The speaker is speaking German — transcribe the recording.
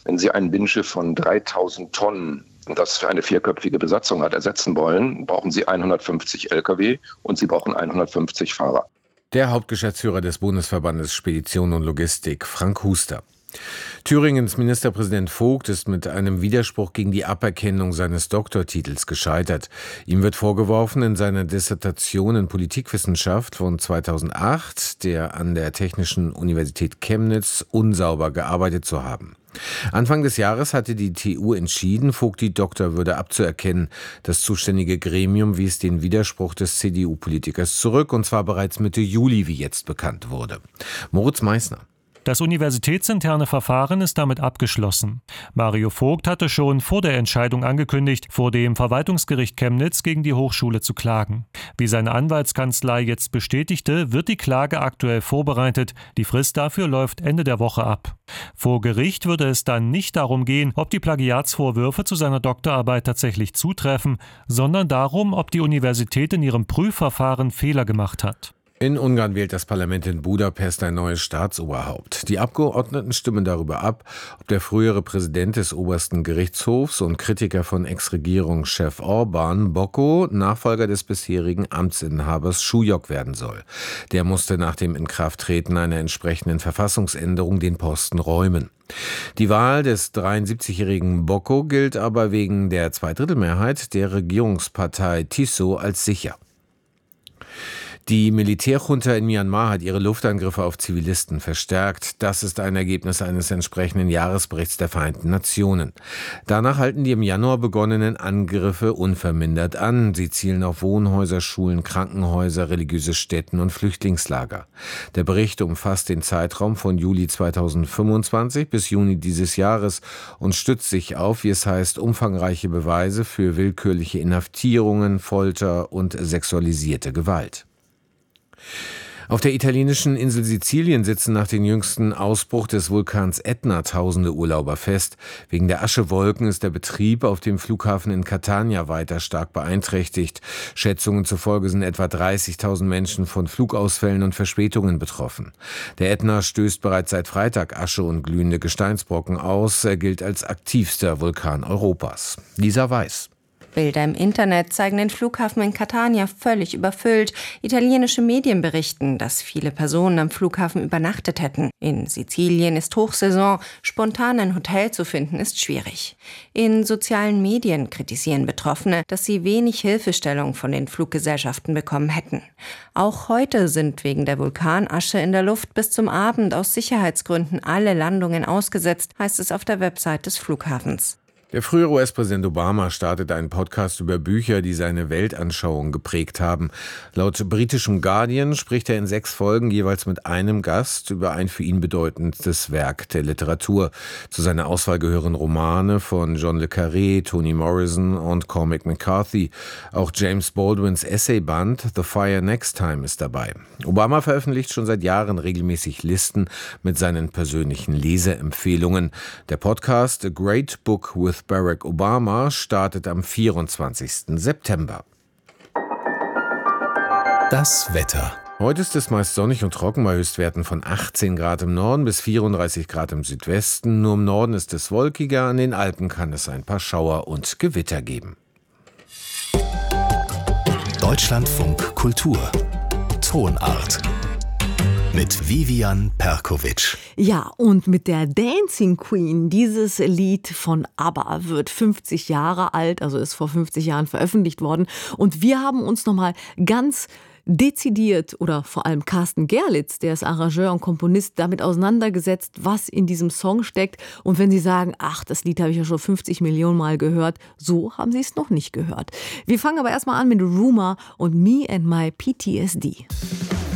Wenn Sie ein Binnenschiff von 3000 Tonnen, das für eine vierköpfige Besatzung hat, ersetzen wollen, brauchen Sie 150 Lkw und Sie brauchen 150 Fahrer. Der Hauptgeschäftsführer des Bundesverbandes Spedition und Logistik, Frank Huster. Thüringens Ministerpräsident Vogt ist mit einem Widerspruch gegen die Aberkennung seines Doktortitels gescheitert. Ihm wird vorgeworfen, in seiner Dissertation in Politikwissenschaft von 2008, der an der Technischen Universität Chemnitz, unsauber gearbeitet zu haben. Anfang des Jahres hatte die TU entschieden, Vogt die Doktorwürde abzuerkennen. Das zuständige Gremium wies den Widerspruch des CDU-Politikers zurück, und zwar bereits Mitte Juli, wie jetzt bekannt wurde. Moritz Meissner. Das universitätsinterne Verfahren ist damit abgeschlossen. Mario Vogt hatte schon vor der Entscheidung angekündigt, vor dem Verwaltungsgericht Chemnitz gegen die Hochschule zu klagen. Wie seine Anwaltskanzlei jetzt bestätigte, wird die Klage aktuell vorbereitet. Die Frist dafür läuft Ende der Woche ab. Vor Gericht würde es dann nicht darum gehen, ob die Plagiatsvorwürfe zu seiner Doktorarbeit tatsächlich zutreffen, sondern darum, ob die Universität in ihrem Prüfverfahren Fehler gemacht hat. In Ungarn wählt das Parlament in Budapest ein neues Staatsoberhaupt. Die Abgeordneten stimmen darüber ab, ob der frühere Präsident des obersten Gerichtshofs und Kritiker von Ex-Regierungschef Orbán, Boko, Nachfolger des bisherigen Amtsinhabers Súlyog werden soll. Der musste nach dem Inkrafttreten einer entsprechenden Verfassungsänderung den Posten räumen. Die Wahl des 73-jährigen Boko gilt aber wegen der Zweidrittelmehrheit der Regierungspartei TISO als sicher. Die Militärjunta in Myanmar hat ihre Luftangriffe auf Zivilisten verstärkt. Das ist ein Ergebnis eines entsprechenden Jahresberichts der Vereinten Nationen. Danach halten die im Januar begonnenen Angriffe unvermindert an. Sie zielen auf Wohnhäuser, Schulen, Krankenhäuser, religiöse Stätten und Flüchtlingslager. Der Bericht umfasst den Zeitraum von Juli 2025 bis Juni dieses Jahres und stützt sich auf, wie es heißt, umfangreiche Beweise für willkürliche Inhaftierungen, Folter und sexualisierte Gewalt. Auf der italienischen Insel Sizilien sitzen nach dem jüngsten Ausbruch des Vulkans Ätna tausende Urlauber fest. Wegen der Aschewolken ist der Betrieb auf dem Flughafen in Catania weiter stark beeinträchtigt. Schätzungen zufolge sind etwa 30.000 Menschen von Flugausfällen und Verspätungen betroffen. Der Ätna stößt bereits seit Freitag Asche und glühende Gesteinsbrocken aus. Er gilt als aktivster Vulkan Europas. Lisa Weiß. Bilder im Internet zeigen den Flughafen in Catania völlig überfüllt. Italienische Medien berichten, dass viele Personen am Flughafen übernachtet hätten. In Sizilien ist Hochsaison. Spontan ein Hotel zu finden ist schwierig. In sozialen Medien kritisieren Betroffene, dass sie wenig Hilfestellung von den Fluggesellschaften bekommen hätten. Auch heute sind wegen der Vulkanasche in der Luft bis zum Abend aus Sicherheitsgründen alle Landungen ausgesetzt, heißt es auf der Website des Flughafens. Der frühere US-Präsident Obama startet einen Podcast über Bücher, die seine Weltanschauung geprägt haben. Laut britischem Guardian spricht er in 6 Folgen jeweils mit einem Gast über ein für ihn bedeutendes Werk der Literatur. Zu seiner Auswahl gehören Romane von John le Carré, Toni Morrison und Cormac McCarthy. Auch James Baldwins Essayband The Fire Next Time ist dabei. Obama veröffentlicht schon seit Jahren regelmäßig Listen mit seinen persönlichen Leseempfehlungen. Der Podcast A Great Book with Barack Obama startet am 24. September. Das Wetter. Heute ist es meist sonnig und trocken bei Höchstwerten von 18 Grad im Norden bis 34 Grad im Südwesten. Nur im Norden ist es wolkiger, an den Alpen kann es ein paar Schauer und Gewitter geben. Deutschlandfunk Kultur. Tonart. Mit Vivian Perkovic. Ja, und mit der Dancing Queen. Dieses Lied von ABBA wird 50 Jahre alt, also ist vor 50 Jahren veröffentlicht worden. Und wir haben uns nochmal ganz dezidiert, oder vor allem Carsten Gerlitz, der ist Arrangeur und Komponist, damit auseinandergesetzt, was in diesem Song steckt. Und wenn Sie sagen, ach, das Lied habe ich ja schon 50 Millionen Mal gehört, so haben Sie es noch nicht gehört. Wir fangen aber erstmal an mit Rumour und Me and My PTSD.